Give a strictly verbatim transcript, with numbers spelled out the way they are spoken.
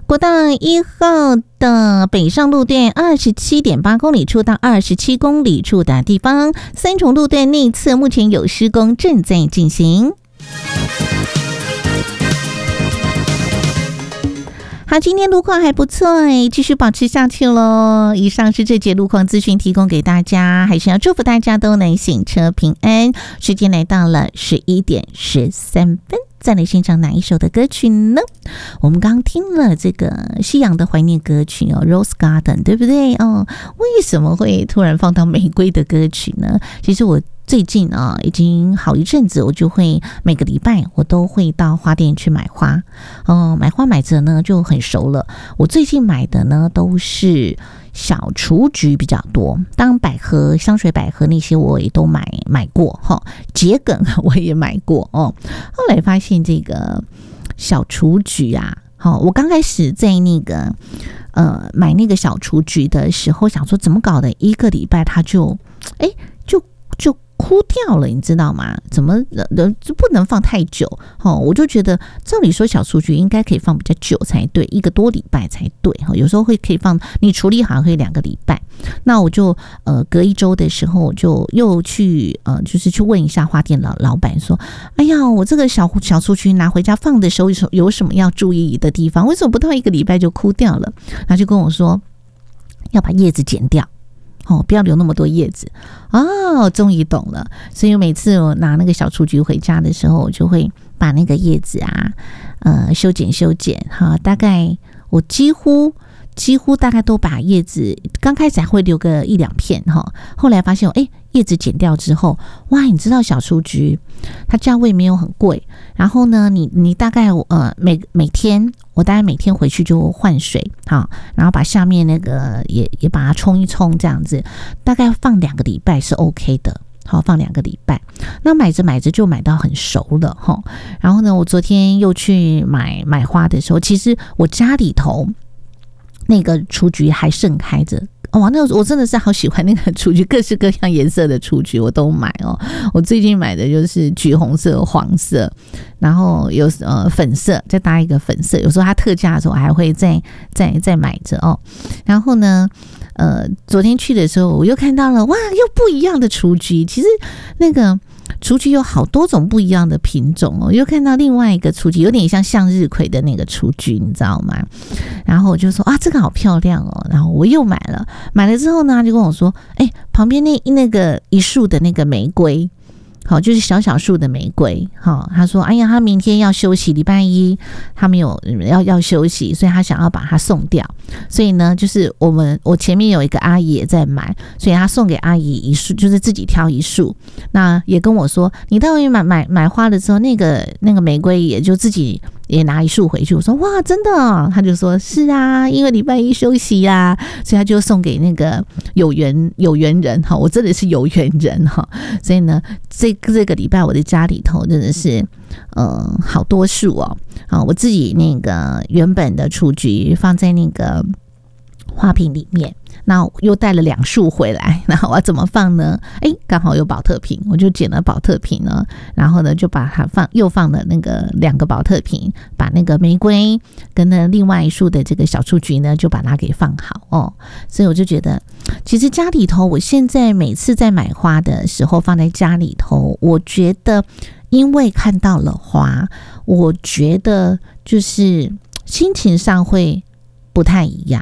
国道一号的北上路段二十七点八公里处到二十七公里处的地方，三重路段内侧目前有施工正在进行。好，今天路况还不错哎，继续保持下去咯。以上是这节路况资讯提供给大家，还是要祝福大家都能行车平安。时间来到了十一点十三分，再来欣赏哪一首的歌曲呢？我们刚听了这个西洋的怀念歌曲哦 ，Rose Garden， 对不对哦？为什么会突然放到玫瑰的歌曲呢？其实我最近啊，已经好一阵子，我就会每个礼拜我都会到花店去买花。哦、呃，买花买着呢就很熟了。我最近买的呢都是小雏菊比较多，当百合、香水百合那些我也都买买过哈，桔梗我也买过哦。后来发现这个小雏菊啊，好，我刚开始在那个呃买那个小雏菊的时候，想说怎么搞的，一个礼拜它就哎就就枯掉了，你知道吗？怎么就不能放太久？哦，我就觉得照理说小雏菊应该可以放比较久才对，一个多礼拜才对。有时候会可以放，你处理好可以两个礼拜。那我就呃隔一周的时候，我就又去呃就是去问一下花店老老板说，哎呀，我这个小小雏菊拿回家放的时候有什么要注意的地方？为什么不到一个礼拜就枯掉了？他就跟我说要把叶子剪掉。哦，不要留那么多叶子哦，终于懂了。所以每次我拿那个小雏菊回家的时候，我就会把那个叶子啊，呃，修剪修剪哈。大概我几乎几乎大概都把叶子，刚开始还会留个一两片哈，后来发现哎，叶子剪掉之后，哇，你知道小雏菊它价位没有很贵，然后呢，你你大概呃每每天。我大概每天回去就换水，好，然后把下面那个也也把它冲一冲，这样子，大概放两个礼拜是 OK 的，好，放两个礼拜。那买着买着就买到很熟了哈。然后呢，我昨天又去买买花的时候，其实我家里头那个雏菊还盛开着。哇，那我真的是好喜欢那个雏菊，各式各样颜色的雏菊我都买哦。我最近买的就是橘红色、黄色，然后有呃粉色，再搭一个粉色。有时候它特价的时候，我还会再再再买着哦。然后呢，呃，昨天去的时候，我又看到了哇，又不一样的雏菊。其实那个雏菊有好多种不一样的品种哦，又看到另外一个雏菊，有点像向日葵的那个雏菊，你知道吗？然后我就说啊，这个好漂亮哦，然后我又买了，买了之后呢，他就跟我说，哎，旁边那那个一束的那个玫瑰。好，就是小小树的玫瑰。好，他说，哎呀，他明天要休息，礼拜一他没有要要休息，所以他想要把它送掉。所以呢，就是我们我前面有一个阿姨也在买，所以他送给阿姨一束，就是自己挑一束。那也跟我说，你到底买买买花了之后，那个那个玫瑰也就自己也拿一束回去。我说哇，真的哦？他就说是啊，因为礼拜一休息啦，所以他就送给那个有缘有缘人哈。我真的是有缘人哈，所以呢，这这个礼拜我的家里头真的是呃好多树哦。啊，我自己那个原本的雏菊放在那个花瓶里面，那又带了两束回来，那我要怎么放呢？哎，刚好有保特瓶，我就捡了保特瓶呢，然后呢就把它放，又放了那个两个保特瓶，把那个玫瑰跟那另外一束的这个小雏菊呢，就把它给放好哦。所以我就觉得，其实家里头，我现在每次在买花的时候放在家里头，我觉得因为看到了花，我觉得就是心情上会不太一样。